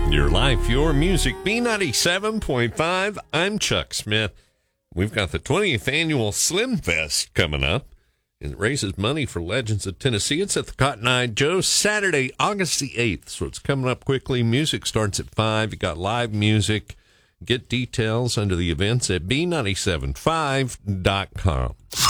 Your life, your music, B97.5. I'm Chuck Smith. We've got the 20th annual Slim Fest coming up. And it raises money for Legends of Tennessee. It's at the Cotton Eye Joe, Saturday, August the 8th. So it's coming up quickly. Music starts at 5. You got live music. Get details under the events at B975.com.